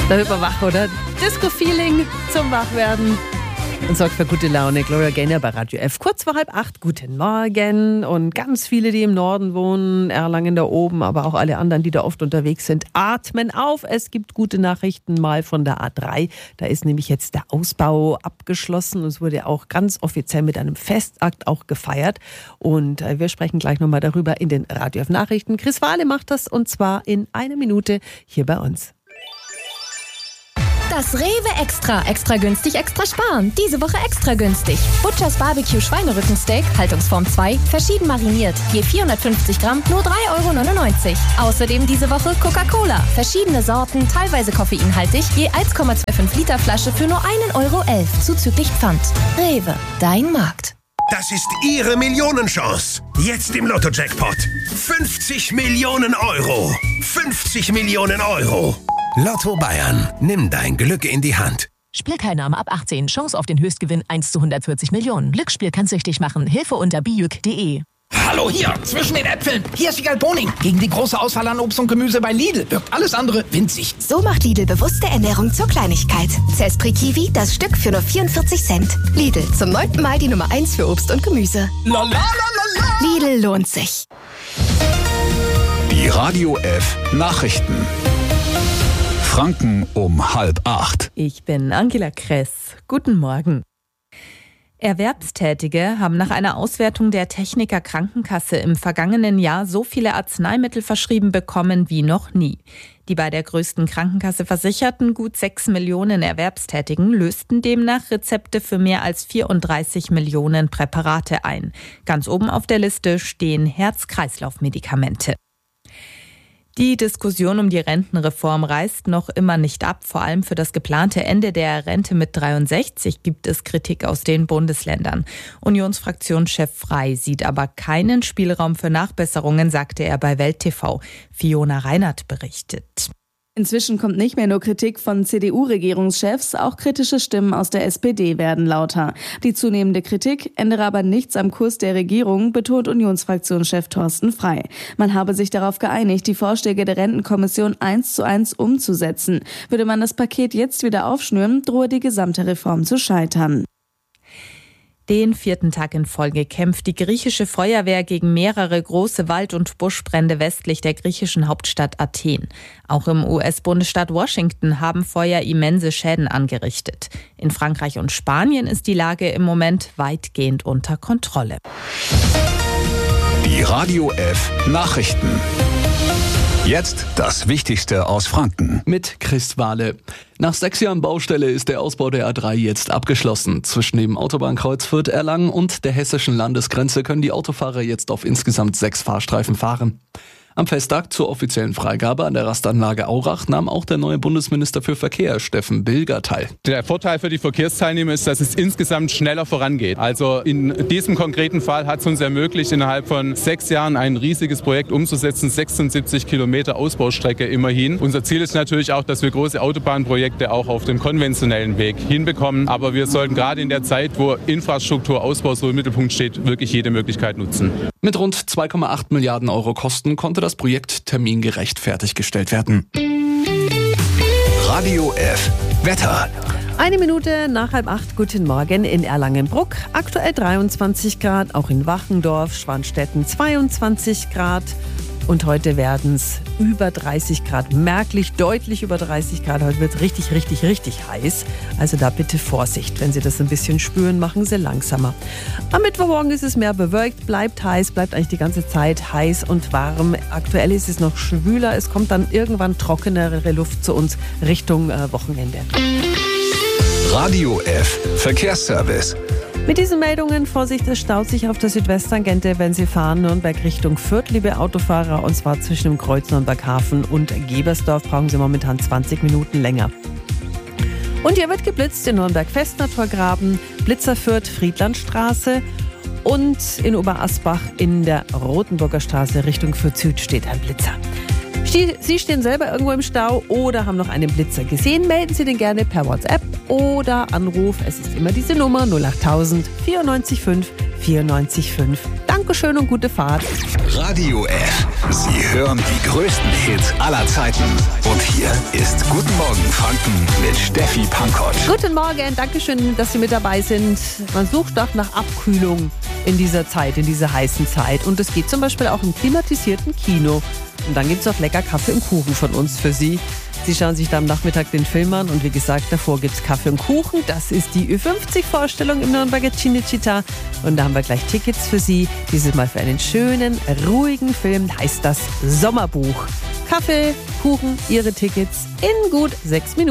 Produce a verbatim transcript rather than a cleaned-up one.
Da wird man wach, oder? Disco-Feeling zum Wachwerden und sorgt für gute Laune. Gloria Gaynor bei Radio F. Kurz vor halb acht, guten Morgen. Und ganz viele, die im Norden wohnen, Erlangen da oben, aber auch alle anderen, die da oft unterwegs sind, atmen auf. Es gibt gute Nachrichten mal von der A drei. Da ist nämlich jetzt der Ausbau abgeschlossen. Und es wurde auch ganz offiziell mit einem Festakt auch gefeiert. Und wir sprechen gleich nochmal darüber in den Radio F Nachrichten. Chris Wahle macht das und zwar in einer Minute hier bei uns. Das Rewe Extra. Extra günstig, extra sparen. Diese Woche extra günstig. Butchers Barbecue Schweinerückensteak, Haltungsform zwei, verschieden mariniert. Je vierhundertfünfzig Gramm, nur drei Euro neunundneunzig. Außerdem diese Woche Coca-Cola. Verschiedene Sorten, teilweise koffeinhaltig. Je eins Komma fünfundzwanzig Liter Flasche für nur ein Euro elf. Zuzüglich Pfand. Rewe, dein Markt. Das ist Ihre Millionenchance. Jetzt im Lotto-Jackpot. fünfzig Millionen Euro. fünfzig Millionen Euro. Lotto Bayern. Nimm dein Glück in die Hand. Spielteilnahme ab achtzehn. Chance auf den Höchstgewinn eins zu hundertvierzig Millionen. Glücksspiel kann süchtig machen. Hilfe unter bijuk punkt de. Hallo hier, zwischen den Äpfeln. Hier ist Wiegald Boning. Gegen die große Auswahl an Obst und Gemüse bei Lidl wirkt alles andere winzig. So macht Lidl bewusste Ernährung zur Kleinigkeit. Cespri Kiwi, das Stück für nur vierundvierzig Cent. Lidl, zum neunten Mal die Nummer eins für Obst und Gemüse. La, la, la, la, la. Lidl lohnt sich. Die Radio F Nachrichten. Franken um halb acht. Ich bin Angela Kress. Guten Morgen. Erwerbstätige haben nach einer Auswertung der Techniker Krankenkasse im vergangenen Jahr so viele Arzneimittel verschrieben bekommen wie noch nie. Die bei der größten Krankenkasse versicherten gut sechs Millionen Erwerbstätigen lösten demnach Rezepte für mehr als vierunddreißig Millionen Präparate ein. Ganz oben auf der Liste stehen Herz-Kreislauf-Medikamente. Die Diskussion um die Rentenreform reißt noch immer nicht ab. Vor allem für das geplante Ende der Rente mit dreiundsechzig gibt es Kritik aus den Bundesländern. Unionsfraktionschef Frey sieht aber keinen Spielraum für Nachbesserungen, sagte er bei Welt T V. Fiona Reinert berichtet. Inzwischen kommt nicht mehr nur Kritik von C D U-Regierungschefs, auch kritische Stimmen aus der S P D werden lauter. Die zunehmende Kritik ändere aber nichts am Kurs der Regierung, betont Unionsfraktionschef Thorsten Frey. Man habe sich darauf geeinigt, die Vorschläge der Rentenkommission eins zu eins umzusetzen. Würde man das Paket jetzt wieder aufschnüren, drohe die gesamte Reform zu scheitern. Den vierten Tag in Folge kämpft die griechische Feuerwehr gegen mehrere große Wald- und Buschbrände westlich der griechischen Hauptstadt Athen. Auch im U S-Bundesstaat Washington haben Feuer immense Schäden angerichtet. In Frankreich und Spanien ist die Lage im Moment weitgehend unter Kontrolle. Die Radio F Nachrichten. Jetzt das Wichtigste aus Franken. Mit Chris Wahle. Nach sechs Jahren Baustelle ist der Ausbau der A drei jetzt abgeschlossen. Zwischen dem Autobahnkreuz Fürth-Erlangen und der hessischen Landesgrenze können die Autofahrer jetzt auf insgesamt sechs Fahrstreifen fahren. Am Festakt zur offiziellen Freigabe an der Rastanlage Aurach nahm auch der neue Bundesminister für Verkehr, Steffen Bilger, teil. Der Vorteil für die Verkehrsteilnehmer ist, dass es insgesamt schneller vorangeht. Also in diesem konkreten Fall hat es uns ermöglicht, innerhalb von sechs Jahren ein riesiges Projekt umzusetzen, sechsundsiebzig Kilometer Ausbaustrecke immerhin. Unser Ziel ist natürlich auch, dass wir große Autobahnprojekte auch auf dem konventionellen Weg hinbekommen. Aber wir sollten gerade in der Zeit, wo Infrastrukturausbau so im Mittelpunkt steht, wirklich jede Möglichkeit nutzen. Mit rund zwei Komma acht Milliarden Euro Kosten konnte das Projekt termingerecht fertiggestellt werden. Radio F Wetter. Eine Minute nach halb acht, guten Morgen in Erlangenbruck. Aktuell dreiundzwanzig Grad, auch in Wachendorf, Schwanstetten zweiundzwanzig Grad. Und heute werden es über dreißig Grad, merklich deutlich über dreißig Grad. Heute wird es richtig, richtig, richtig heiß. Also da bitte Vorsicht. Wenn Sie das ein bisschen spüren, machen Sie langsamer. Am Mittwochmorgen ist es mehr bewölkt, bleibt heiß, bleibt eigentlich die ganze Zeit heiß und warm. Aktuell ist es noch schwüler. Es kommt dann irgendwann trockenere Luft zu uns Richtung äh, Wochenende. Radio F Verkehrsservice. Mit diesen Meldungen, Vorsicht, es staut sich auf der Südwesttangente, wenn Sie fahren Nürnberg Richtung Fürth, liebe Autofahrer, und zwar zwischen dem Kreuz Nürnberghafen und Gebersdorf brauchen Sie momentan zwanzig Minuten länger. Und hier wird geblitzt in Nürnberg-Festner-Torgraben, Blitzer Fürth, Friedlandstraße und in Oberasbach in der Rotenburger Straße Richtung Fürth Süd steht ein Blitzer. Sie stehen selber irgendwo im Stau oder haben noch einen Blitzer gesehen, melden Sie den gerne per WhatsApp oder Anruf. Es ist immer diese Nummer null acht null null null vierundneunzig fünf vierundneunzig fünf. Danke. Dankeschön und gute Fahrt. Radio F. Sie hören die größten Hits aller Zeiten. Und hier ist Guten Morgen Franken mit Steffi Pankott. Guten Morgen, Dankeschön, dass Sie mit dabei sind. Man sucht doch nach Abkühlung in dieser Zeit, in dieser heißen Zeit. Und es geht zum Beispiel auch im klimatisierten Kino. Und dann gibt es auch lecker Kaffee und Kuchen von uns für Sie. Sie schauen sich da am Nachmittag den Film an und wie gesagt, davor gibt es Kaffee und Kuchen. Das ist die Ü fünfzig Vorstellung im Nürnberger Cinecittà. Und da haben wir gleich Tickets für Sie. Dieses Mal für einen schönen, ruhigen Film, heißt das Sommerbuch. Kaffee, Kuchen, Ihre Tickets in gut sechs Minuten.